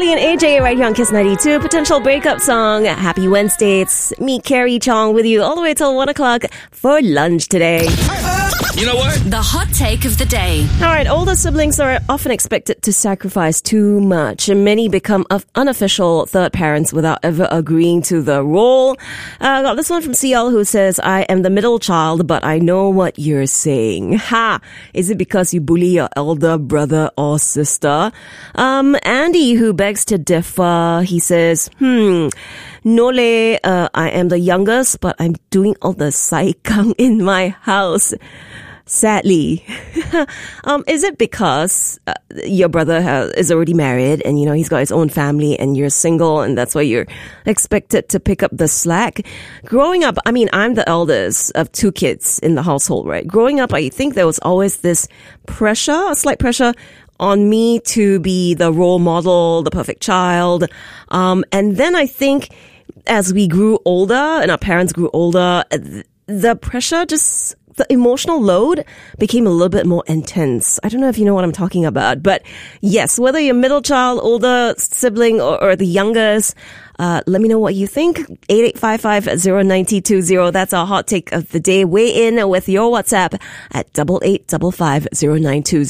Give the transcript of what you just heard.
Carly and AJ right here on Kiss 92. Potential breakup song. Happy Wednesday. It's me, Carrie Chong, with you all the way till 1 o'clock for lunch today. You know what? The hot take of the day. All right, older siblings are often expected to sacrifice too much, and many become unofficial third parents without ever agreeing to the role. I got this one from CL who says, I am the middle child, but I know what you're saying. Ha! Is it because you bully your elder brother or sister? Andy, who begs to differ, he says, no leh, I am the youngest, but I'm doing all the saikang in my house. Sadly. Is it because your brother is already married and, you know, he's got his own family and you're single and that's why you're expected to pick up the slack? Growing up, I mean, I'm the eldest of 2 kids in the household, right? Growing up, I think there was always this pressure, a slight pressure on me to be the role model, the perfect child. And then I think as we grew older and our parents grew older, the pressure the emotional load became a little bit more intense. I don't know if you know what I'm talking about, but yes, whether you're middle child, older sibling, or the youngest, let me know what you think. 8855-09020. That's our hot take of the day. Weigh in with your WhatsApp at 8855-09020.